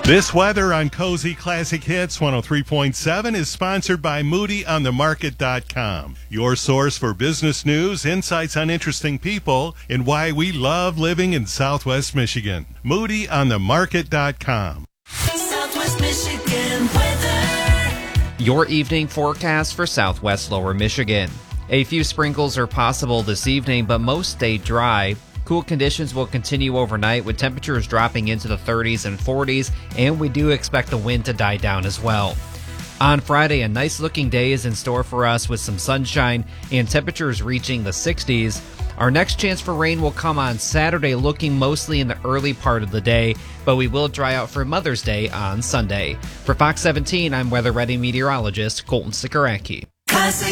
This weather on Cozy Classic Hits 103.7 is sponsored by MoodyOnTheMarket.com, your source for business news, insights on interesting people, and why we love living in Southwest Michigan. MoodyOnTheMarket.com. Southwest Michigan weather. Your evening forecast for Southwest Lower Michigan. A few sprinkles are possible this evening, but most stay dry. Cool conditions will continue overnight with temperatures dropping into the 30s and 40s, and we do expect the wind to die down as well. On Friday, a nice looking day is in store for us with some sunshine and temperatures reaching the 60s. Our next chance for rain will come on Saturday, looking mostly in the early part of the day, but we will dry out for Mother's Day on Sunday. For Fox 17, I'm Weather Ready meteorologist Colton Sikoracki.